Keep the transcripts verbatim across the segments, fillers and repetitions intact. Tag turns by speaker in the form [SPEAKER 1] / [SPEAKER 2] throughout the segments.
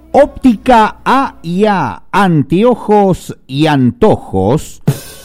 [SPEAKER 1] Óptica A y A, anteojos y antojos.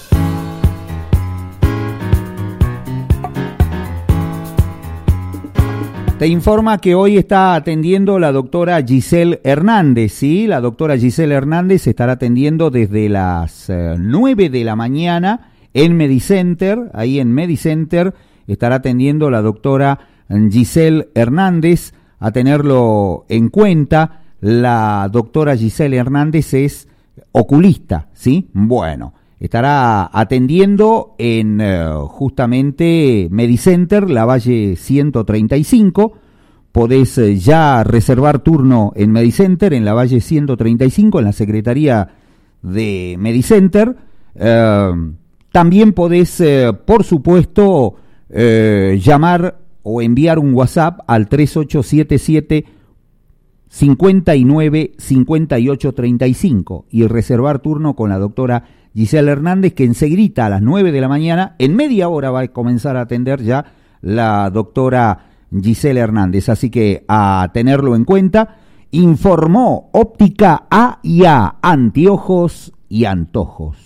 [SPEAKER 1] Te informa que hoy está atendiendo la doctora Giselle Hernández, ¿sí? La doctora Giselle Hernández estará atendiendo desde las eh, nueve de la mañana en Medicenter, ahí en Medicenter estará atendiendo la doctora Giselle Hernández. A tenerlo en cuenta, la doctora Giselle Hernández es oculista, ¿sí? Bueno, estará atendiendo en eh, justamente Medicenter, la Valle ciento treinta y cinco. Podés eh, ya reservar turno en Medicenter, en la Valle ciento treinta y cinco, en la Secretaría de Medicenter. Eh, también podés, eh, por supuesto, eh, llamar o enviar un WhatsApp al tres ocho siete siete, cinco nueve, cinco ocho tres cinco y reservar turno con la doctora Giselle Hernández, que enseguida a las nueve de la mañana, en media hora va a comenzar a atender ya la doctora Giselle Hernández. Así que a tenerlo en cuenta. Informó Óptica A y A, anteojos y antojos.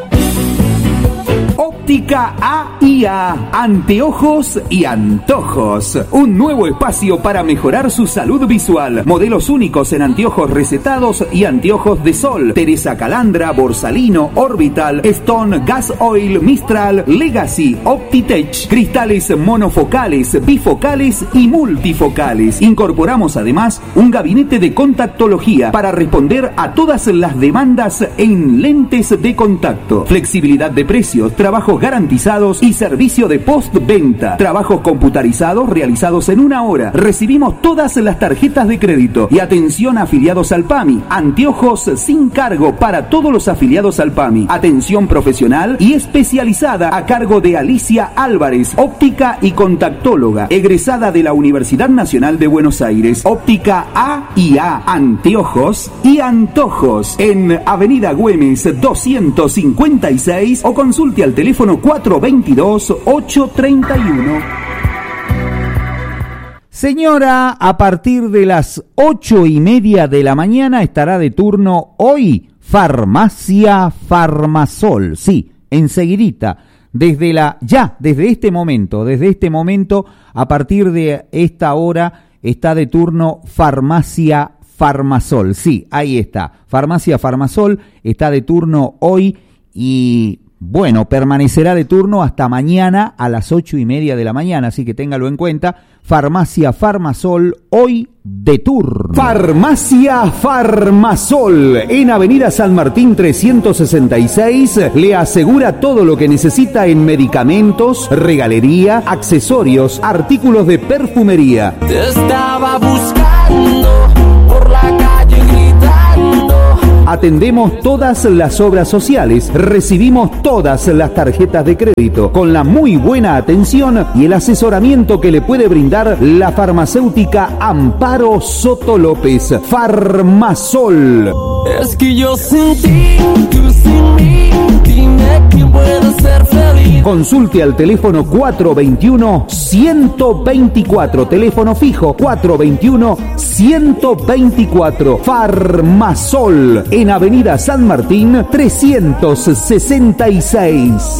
[SPEAKER 1] Óptica A y A, anteojos y antojos. Un nuevo espacio para mejorar su salud visual. Modelos únicos en anteojos recetados y anteojos de sol. Teresa Calandra, Borsalino, Orbital, Stone, Gas Oil, Mistral, Legacy, Optitech. Cristales monofocales, bifocales y multifocales. Incorporamos además un gabinete de contactología para responder a todas las demandas en lentes de contacto. Flexibilidad de precios, trabajos garantizados y servicio de postventa. Trabajos computarizados realizados en una hora. Recibimos todas las tarjetas de crédito y atención a afiliados al PAMI. Anteojos sin cargo para todos los afiliados al PAMI. Atención profesional y especializada a cargo de Alicia Álvarez, óptica y contactóloga, egresada de la Universidad Nacional de Buenos Aires. Óptica A y A, anteojos y antojos, en Avenida Güemes doscientos cincuenta y seis, o consulte al teléfono cuatro veintidós, ocho treinta y uno. Señora, a partir de las ocho y media de la mañana estará de turno hoy Farmacia Farmasol. Sí, enseguidita, desde la, ya, desde este momento, desde este momento, a partir de esta hora, está de turno Farmacia Farmasol. Sí, ahí está. Farmacia Farmasol está de turno hoy y, bueno, permanecerá de turno hasta mañana a las ocho y media de la mañana, así que téngalo en cuenta. Farmacia Farmasol, hoy de turno. Farmacia Farmasol, en Avenida San Martín trescientos sesenta y seis, le asegura todo lo que necesita en medicamentos, regalería, accesorios, artículos de perfumería.
[SPEAKER 2] Te estaba buscando por la calle gritando.
[SPEAKER 1] Atendemos todas las obras sociales, recibimos todas las tarjetas de crédito, con la muy buena atención y el asesoramiento que le puede brindar la farmacéutica Amparo Soto López. Farmasol.
[SPEAKER 2] Es que yo sentí que sin mí, dime quién puede ser feliz.
[SPEAKER 1] Consulte al teléfono cuatro veintiuno, ciento veinticuatro, teléfono fijo cuatro veintiuno, ciento veinticuatro. Farmasol, en Avenida San Martín trescientos sesenta y seis.